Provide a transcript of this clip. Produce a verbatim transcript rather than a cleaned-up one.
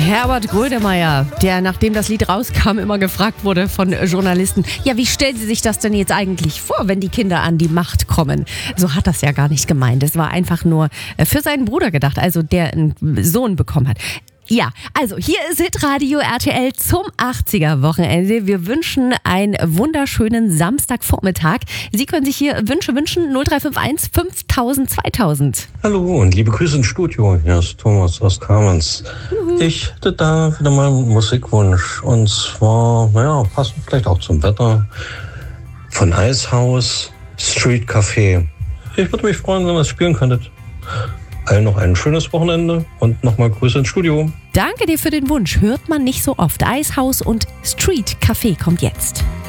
Herbert Grönemeyer, der nachdem das Lied rauskam immer gefragt wurde von Journalisten, ja, wie stellen Sie sich das denn jetzt eigentlich vor, wenn die Kinder an die Macht kommen? So hat das ja gar nicht gemeint. Es war einfach nur für seinen Bruder gedacht, also der einen Sohn bekommen hat. Ja, also hier ist Hitradio R T L zum achtziger-Wochenende. Wir wünschen einen wunderschönen Samstagvormittag. Sie können sich hier Wünsche wünschen, null drei fünf eins fünftausend zweitausend. Hallo und liebe Grüße ins Studio. Hier ist Thomas aus Kamenz. Ich hätte da wieder mal einen Musikwunsch. Und zwar, naja, passend vielleicht auch zum Wetter. Von Eishaus, Street Café. Ich würde mich freuen, wenn ihr es spielen könntet. Allen noch ein schönes Wochenende und nochmal Grüße ins Studio. Danke dir für den Wunsch. Hört man nicht so oft. Eishaus und Street Café kommt jetzt.